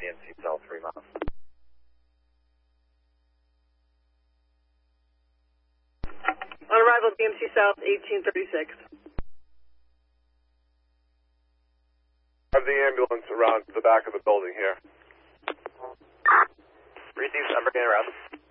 DMC South 3 miles. On arrival, DMC South 1836. Have the ambulance around to the back of the building here. Received, I'm bringing it around.